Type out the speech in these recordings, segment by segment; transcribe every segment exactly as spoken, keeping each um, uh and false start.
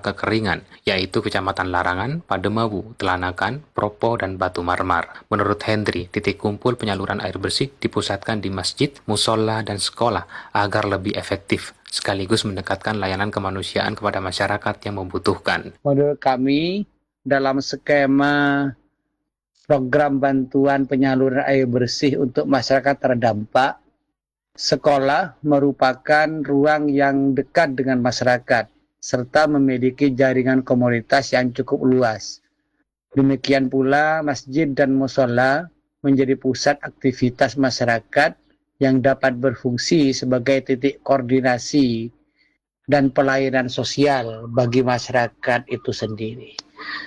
kekeringan, yaitu Kecamatan Larangan, Pademawu, Telanakan, Propo, dan Batu Marmar. Menurut Hendri, titik kumpul penyaluran air bersih dipusatkan di masjid, musola, dan sekolah agar lebih efektif, sekaligus mendekatkan layanan kemanusiaan kepada masyarakat yang membutuhkan. Menurut kami, dalam skema program bantuan penyaluran air bersih untuk masyarakat terdampak, sekolah merupakan ruang yang dekat dengan masyarakat, serta memiliki jaringan komunitas yang cukup luas. Demikian pula masjid dan musola menjadi pusat aktivitas masyarakat yang dapat berfungsi sebagai titik koordinasi dan pelayanan sosial bagi masyarakat itu sendiri.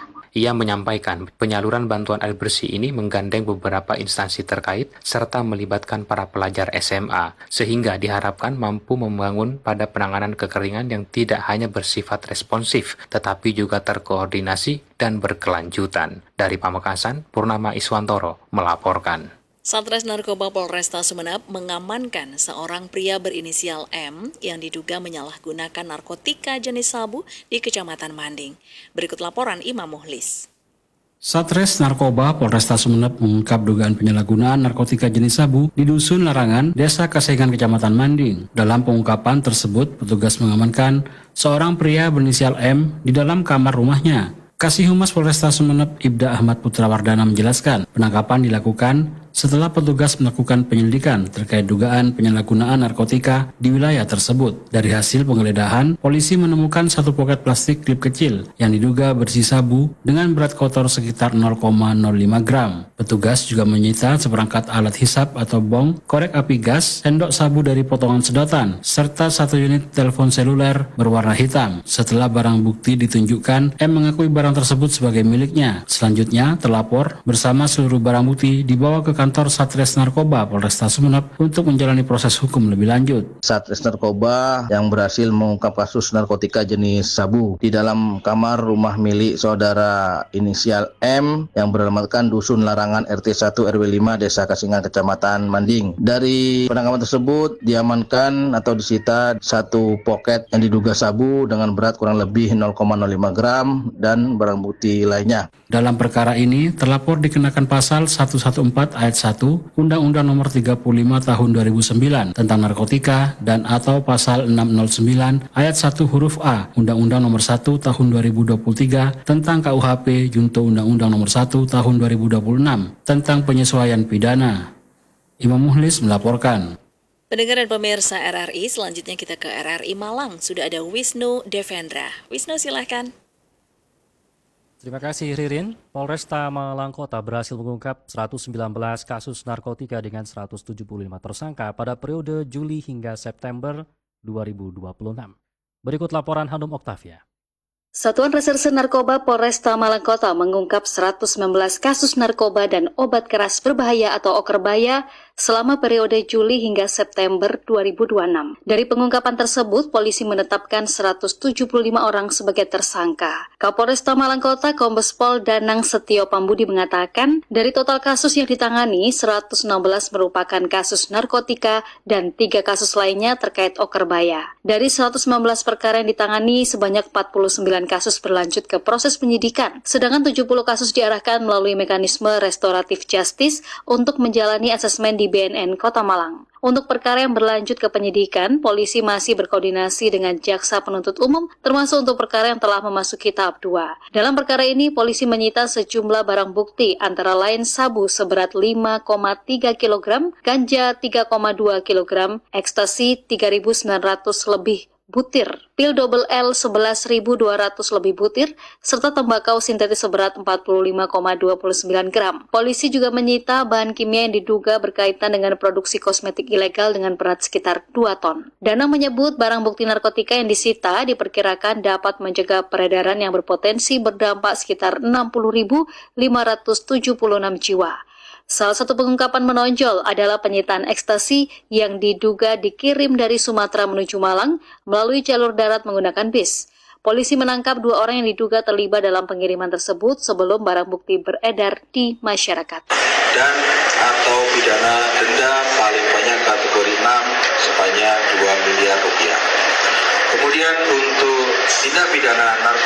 Ia menyampaikan penyaluran bantuan air bersih ini menggandeng beberapa instansi terkait serta melibatkan para pelajar S M A, sehingga diharapkan mampu membangun pada penanganan kekeringan yang tidak hanya bersifat responsif, tetapi juga terkoordinasi dan berkelanjutan. Dari Pamekasan, Purnama Iswantoro melaporkan. Satres Narkoba Polresta Sumeneb mengamankan seorang pria berinisial M yang diduga menyalahgunakan narkotika jenis sabu di Kecamatan Manding. Berikut laporan Imam Muhlis. Satres Narkoba Polresta Sumeneb mengungkap dugaan penyalahgunaan narkotika jenis sabu di Dusun Larangan, Desa Kasengan, Kecamatan Manding. Dalam pengungkapan tersebut, petugas mengamankan seorang pria berinisial M di dalam kamar rumahnya. Kasih Humas Polresta Sumeneb Ibda Ahmad Putra Wardana menjelaskan, penangkapan dilakukan setelah petugas melakukan penyelidikan terkait dugaan penyalahgunaan narkotika di wilayah tersebut. Dari hasil penggeledahan, polisi menemukan satu poket plastik klip kecil yang diduga berisi sabu dengan berat kotor sekitar nol koma nol lima gram. Petugas juga menyita seperangkat alat hisap atau bong, korek api gas, sendok sabu dari potongan sedotan, serta satu unit telepon seluler berwarna hitam. Setelah barang bukti ditunjukkan, M mengakui barang tersebut sebagai miliknya. Selanjutnya, terlapor bersama seluruh barang bukti dibawa ke kantor Satres Narkoba Polresta Sumeneb untuk menjalani proses hukum lebih lanjut. Satres Narkoba yang berhasil mengungkap kasus narkotika jenis sabu di dalam kamar rumah milik saudara inisial M yang beralamatkan Dusun Larangan R T satu R W lima Desa Kasengan Kecamatan Manding. Dari penangkapan tersebut diamankan atau disita satu poket yang diduga sabu dengan berat kurang lebih nol koma nol lima gram dan barang bukti lainnya. Dalam perkara ini, terlapor dikenakan pasal seratus empat belas ayat satu Undang-Undang Nomor tiga puluh lima Tahun dua ribu sembilan tentang narkotika dan atau pasal enam nol sembilan ayat satu huruf A Undang-Undang Nomor satu Tahun dua ribu dua puluh tiga tentang K U H P junto Undang-Undang Nomor satu Tahun dua ribu dua puluh enam tentang penyesuaian pidana. Imam Muhlis melaporkan. Pendengar dan pemirsa R R I, selanjutnya kita ke R R I Malang. Sudah ada Wisnu Devendra. Wisnu, silahkan. Terima kasih Ririn. Polresta Malang Kota berhasil mengungkap seratus sembilan belas kasus narkotika dengan seratus tujuh puluh lima tersangka pada periode Juli hingga September dua ribu dua puluh enam. Berikut laporan Hanum Oktavia. Satuan Reserse Narkoba Polresta Malang Kota mengungkap seratus sembilan belas kasus narkoba dan obat keras berbahaya atau okerbaya selama periode Juli hingga September dua ribu dua puluh enam. Dari pengungkapan tersebut, polisi menetapkan seratus tujuh puluh lima orang sebagai tersangka. Kapolresta Malang Kota Kombes Pol Danang Setio Pambudi mengatakan, dari total kasus yang ditangani, seratus enam belas merupakan kasus narkotika dan tiga kasus lainnya terkait okerbaya. Dari seratus sembilan belas perkara yang ditangani, sebanyak empat puluh sembilan kasus berlanjut ke proses penyidikan, sedangkan tujuh puluh kasus diarahkan melalui mekanisme restoratif justice untuk menjalani asesmen di B N N Kota Malang. Untuk perkara yang berlanjut ke penyidikan, polisi masih berkoordinasi dengan jaksa penuntut umum, termasuk untuk perkara yang telah memasuki tahap dua. Dalam perkara ini, polisi menyita sejumlah barang bukti, antara lain sabu seberat lima koma tiga kilogram, ganja tiga koma dua kilogram, ekstasi tiga ribu sembilan ratus lebih butir, pil double L sebelas ribu dua ratus lebih butir, serta tembakau sintetis seberat empat puluh lima koma dua sembilan gram. Polisi juga menyita bahan kimia yang diduga berkaitan dengan produksi kosmetik ilegal dengan berat sekitar dua ton. Danang menyebut barang bukti narkotika yang disita diperkirakan dapat mencegah peredaran yang berpotensi berdampak sekitar enam puluh ribu lima ratus tujuh puluh enam jiwa. Salah satu pengungkapan menonjol adalah penyitaan ekstasi yang diduga dikirim dari Sumatera menuju Malang melalui jalur darat menggunakan bis. Polisi menangkap dua orang yang diduga terlibat dalam pengiriman tersebut sebelum barang bukti beredar di masyarakat. Dan atau pidana denda paling banyak kategori enam sebanyak dua miliar rupiah. Kemudian untuk tindak pidana narkotika